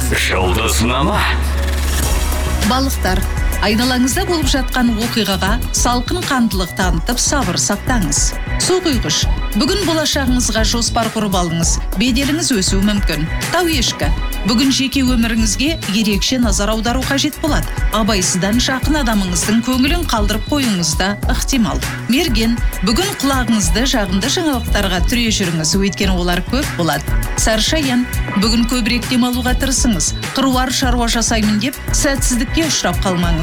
Жұлдызнама. Балықтар, айналаңызда болып жатқан оқиғаға салқын қандылық танытып сабыр сақтаңыз. Су құйғыш, бүгін болашағыңызға жоспар құрып алыңыз, беделіңіз өсуі мүмкін. Тау ешкі, бүгін жеке өміріңізге ерекше назар аудару қажет болады. Абайсыздан жақын адамыңыздың көңілін қалдырып қоюыңыз да ықтимал. Мерген, бүгін құлағыңызды жағымды жаңалықтарға түре жүріңіз, өйткені олар көп болады. Саршаян, бүгін көбірек демалуға тырысыңыз. Қыруар шаруа жасаймын деп сәтсіздікке ұшырап қалмаңыз.